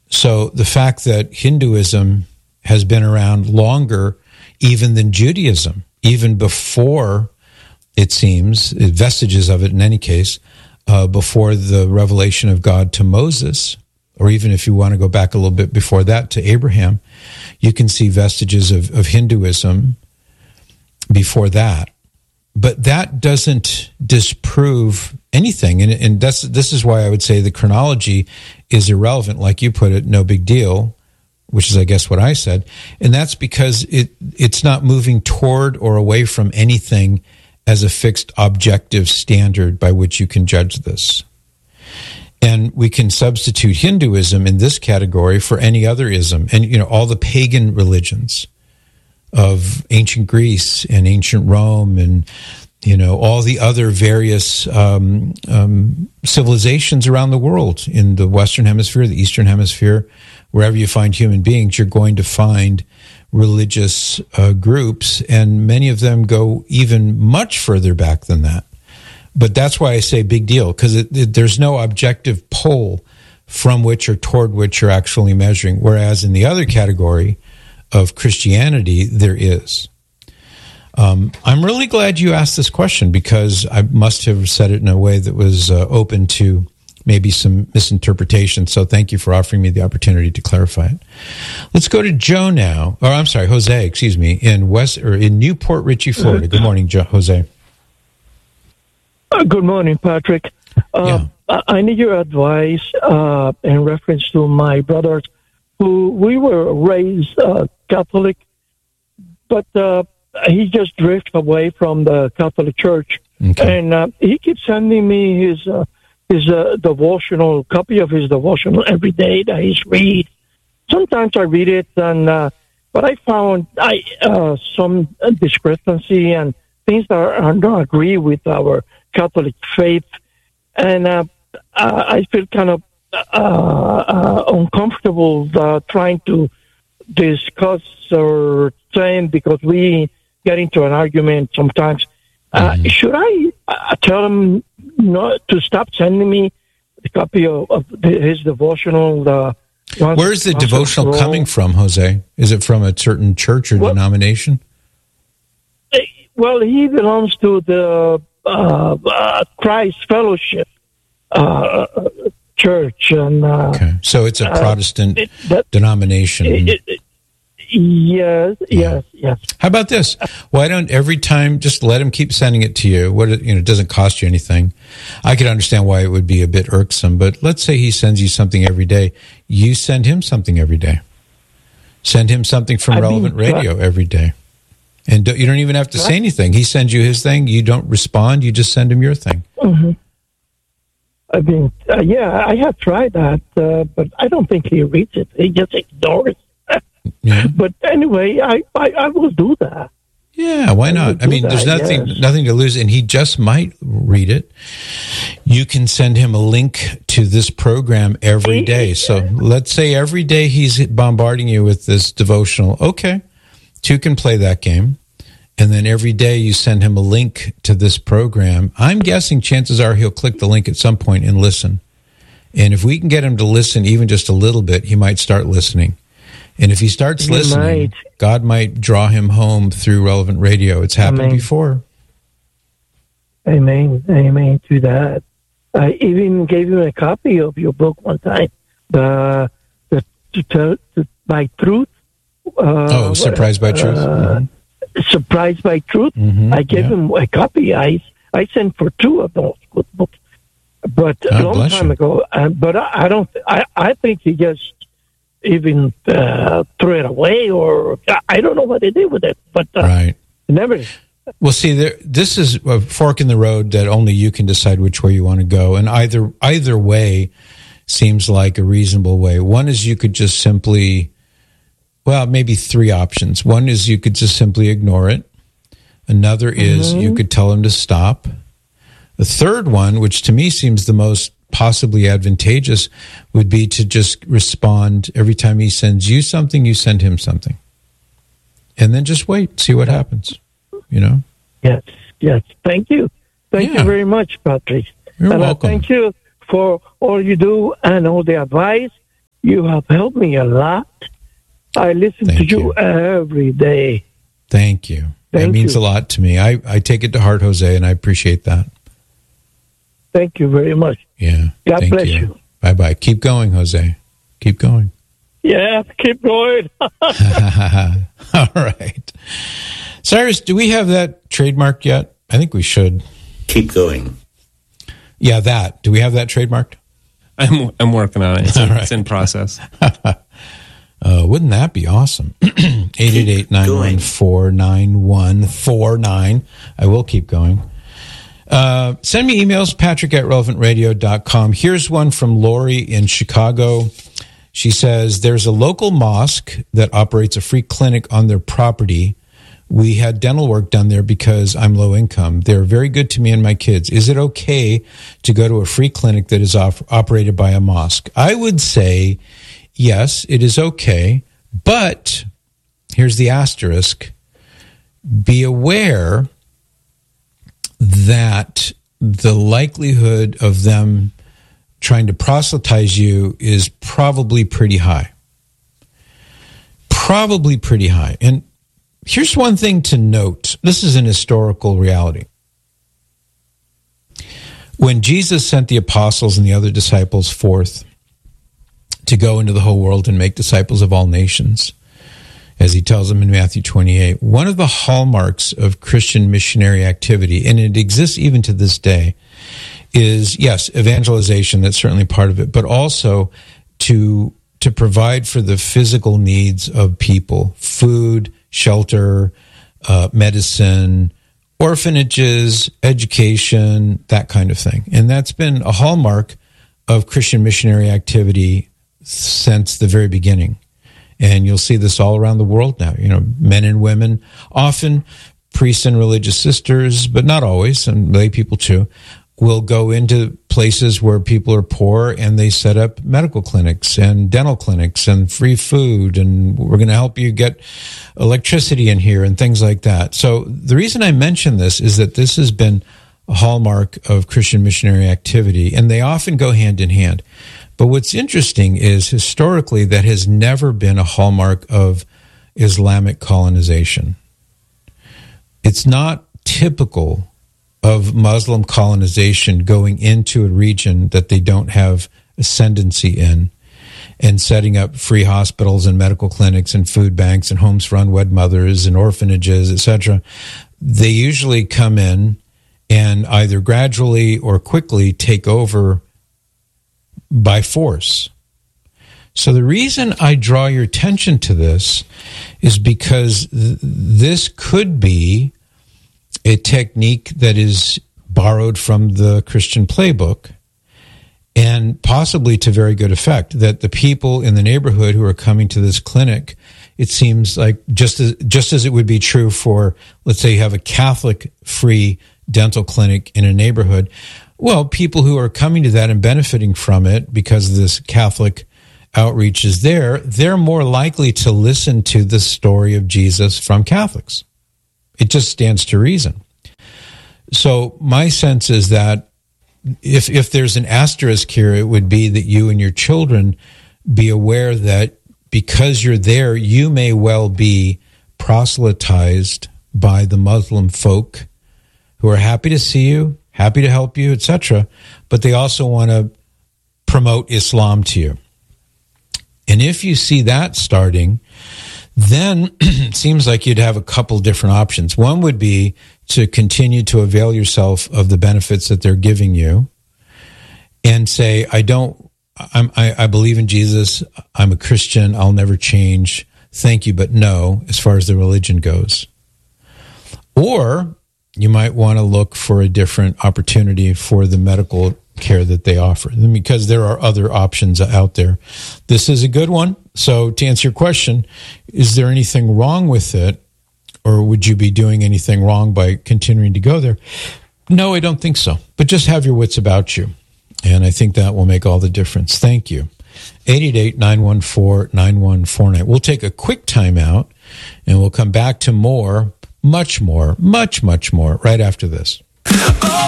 So the fact that Hinduism has been around longer even than Judaism, even before, it seems, vestiges of it in any case, before the revelation of God to Moses, or even if you want to go back a little bit before that to Abraham, you can see vestiges of Hinduism before that. But that doesn't disprove anything. And this is why I would say the chronology is irrelevant. Like you put it, no big deal, which is, I guess, what I said. And that's because it's not moving toward or away from anything as a fixed objective standard by which you can judge this. And we can substitute Hinduism in this category for any other ism. And, all the pagan religions of ancient Greece and ancient Rome and, all the other various civilizations around the world in the Western Hemisphere, the Eastern Hemisphere, wherever you find human beings, you're going to find religious groups, and many of them go even much further back than that. But that's why I say big deal, because there's no objective pole from which or toward which you're actually measuring, whereas in the other category of Christianity, there is. I'm really glad you asked this question, because I must have said it in a way that was open to maybe some misinterpretation. So thank you for offering me the opportunity to clarify it. Let's go to Joe now. Or I'm sorry, Jose, excuse me, in Newport Richey, Florida. Good morning, Jose. Good morning, Patrick. I need your advice in reference to my brothers, who we were raised Catholic, but he just drifted away from the Catholic Church. Okay. And he keeps sending me his devotional, copy of his devotional every day that he's read. Sometimes I read it, but I found some discrepancy and things that don't agree with our Catholic faith, and I feel kind of uncomfortable trying to discuss or saying, because we get into an argument sometimes. Should I tell him not to stop sending me the copy of his devotional? Where is the devotional coming from, Jose? Is it from a certain church or denomination? Well, he belongs to the Christ Fellowship Church, and okay, so it's a Protestant denomination. Yes. How about this? Why don't every time just let him keep sending it to you? It doesn't cost you anything. I could understand why it would be a bit irksome, but let's say he sends you something every day. You send him something every day. Send him something from Relevant Radio every day. And you don't even have to say anything. He sends you his thing. You don't respond. You just send him your thing. Mm-hmm. I have tried that, but I don't think he reads it. He just ignores it. Yeah. But anyway, I will do that. Yeah, why not? I mean, there's nothing to lose, and he just might read it. You can send him a link to this program every day. So let's say every day he's bombarding you with this devotional. Okay, two can play that game. And then every day you send him a link to this program. I'm guessing chances are he'll click the link at some point and listen. And if we can get him to listen even just a little bit, he might start listening. And if he starts listening, God might draw him home through Relevant Radio. It's happened before. Amen. Amen to that. I even gave him a copy of your book one time, the by Truth. Surprised by Truth. Surprised by Truth. Mm-hmm, I gave him a copy. I sent for two of those books, but a long time ago. But I don't. I think he just even threw it away, or I don't know what they did with it. But never. Well, see, this is a fork in the road that only you can decide which way you want to go, and either way seems like a reasonable way. One is you could just simply. Well, maybe three options. One is you could just simply ignore it. Another is you could tell him to stop. The third one, which to me seems the most possibly advantageous, would be to just respond every time he sends you something, you send him something. And then just wait, see what happens, Yes. Thank you. Thank you very much, Patrick. You're welcome. Thank you for all you do and all the advice. You have helped me a lot. I listen to you every day. Thank you. That means a lot to me. I take it to heart, Jose, and I appreciate that. Thank you very much. Yeah. God bless you. Bye-bye. Keep going, Jose. Keep going. Yeah, keep going. All right. Cyrus, do we have that trademarked yet? I think we should. Keep going. Yeah, that. Do we have that trademarked? I'm working on it. It's in process. Wouldn't that be awesome? 888-914-9149. I will keep going. Send me emails, patrick@relevantradio.com. Here's one from Lori in Chicago. She says, there's a local mosque that operates a free clinic on their property. We had dental work done there because I'm low income. They're very good to me and my kids. Is it okay to go to a free clinic that is operated by a mosque? I would say, yes, it is okay. But here's the asterisk. Be aware that the likelihood of them trying to proselytize you is probably pretty high. Probably pretty high. And here's one thing to note. This is an historical reality. When Jesus sent the apostles and the other disciples forth to go into the whole world and make disciples of all nations, as he tells them in Matthew 28, one of the hallmarks of Christian missionary activity, and it exists even to this day, is, yes, evangelization, that's certainly part of it, but also to provide for the physical needs of people, food, shelter, medicine, orphanages, education, that kind of thing. And that's been a hallmark of Christian missionary activity since the very beginning. And you'll see this all around the world now. Men and women, often priests and religious sisters, but not always, and lay people too, will go into places where people are poor and they set up medical clinics and dental clinics and free food, and we're going to help you get electricity in here and things like that. So the reason I mention this is that this has been a hallmark of Christian missionary activity, and they often go hand in hand. But what's interesting is historically that has never been a hallmark of Islamic colonization. It's not typical of Muslim colonization going into a region that they don't have ascendancy in and setting up free hospitals and medical clinics and food banks and homes for unwed mothers and orphanages, etc. They usually come in and either gradually or quickly take over by force. So the reason I draw your attention to this is because this could be a technique that is borrowed from the Christian playbook, and possibly to very good effect, that the people in the neighborhood who are coming to this clinic, it seems like just as it would be true for, let's say you have a Catholic free dental clinic in a neighborhood, well, people who are coming to that and benefiting from it because this Catholic outreach is there, they're more likely to listen to the story of Jesus from Catholics. It just stands to reason. So my sense is that if there's an asterisk here, it would be that you and your children be aware that because you're there, you may well be proselytized by the Muslim folk who are happy to see you, happy to help you, etc., but they also want to promote Islam to you. And if you see that starting, then it seems like you'd have a couple different options. One would be to continue to avail yourself of the benefits that they're giving you and say, I believe in Jesus, I'm a Christian, I'll never change, thank you, but no, as far as the religion goes. Or you might want to look for a different opportunity for the medical care that they offer, because there are other options out there. This is a good one. So to answer your question, is there anything wrong with it, or would you be doing anything wrong by continuing to go there? No, I don't think so. But just have your wits about you. And I think that will make all the difference. Thank you. 888-914-9149. We'll take a quick time out, and we'll come back to more, much more, much more right after this. Oh,